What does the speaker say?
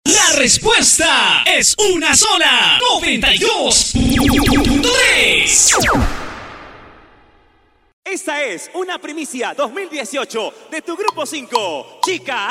La respuesta es una sola. 92.3. Esta es una primicia 2018 de tu Grupo 5, Chica